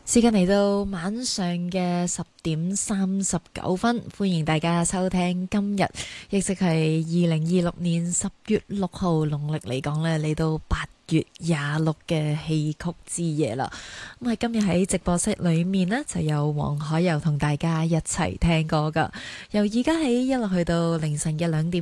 時間嚟到晚上嘅10:39，歡迎大家收聽今日，亦即係2026年10月6號，農曆嚟講呢，嚟到8月26嘅戲曲之夜啦。咁今日喺直播室裏面呢，就有黃海柔同大家一齊聽歌噶，由而家起一路去到凌晨嘅2點。